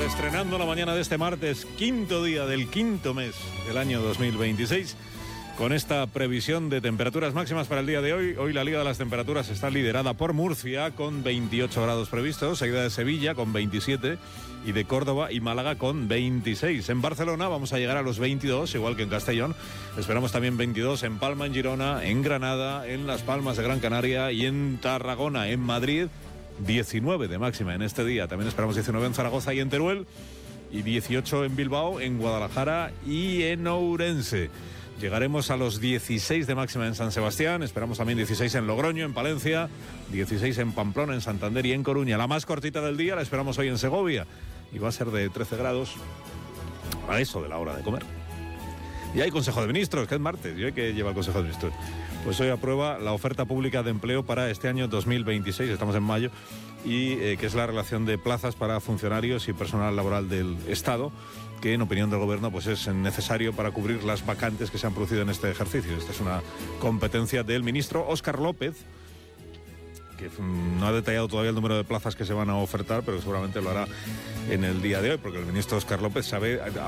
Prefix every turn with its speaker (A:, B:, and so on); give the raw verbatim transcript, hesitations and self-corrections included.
A: Estrenando la mañana de este martes, quinto día del quinto mes del año dos mil veintiséis, con esta previsión de temperaturas máximas para el día de hoy. Hoy la Liga de las Temperaturas está liderada por Murcia con veintiocho grados previstos, seguida de Sevilla con veintisiete y de Córdoba y Málaga con veintiséis. En Barcelona vamos a llegar a los veintidós, igual que en Castellón. Esperamos también veintidós en Palma, en Girona, en Granada, en Las Palmas de Gran Canaria y en Tarragona. En Madrid, diecinueve de máxima en este día. También esperamos diecinueve en Zaragoza y en Teruel, y dieciocho en Bilbao, en Guadalajara y en Ourense. Llegaremos a los dieciséis de máxima en San Sebastián, esperamos también dieciséis en Logroño, en Palencia, dieciséis en Pamplona, en Santander y en Coruña. La más cortita del día la esperamos hoy en Segovia y va a ser de trece grados a eso de la hora de comer. Y hay Consejo de Ministros, que es martes, y hoy que lleva el Consejo de Ministros. Pues hoy aprueba la oferta pública de empleo para este año dos mil veintiséis, estamos en mayo, y eh, que es la relación de plazas para funcionarios y personal laboral del Estado, que en opinión del Gobierno pues es necesario para cubrir las vacantes que se han producido en este ejercicio. Esta es una competencia del ministro Óscar López, que no ha detallado todavía el número de plazas que se van a ofertar, pero seguramente lo hará en el día de hoy, porque el ministro Óscar López sabe,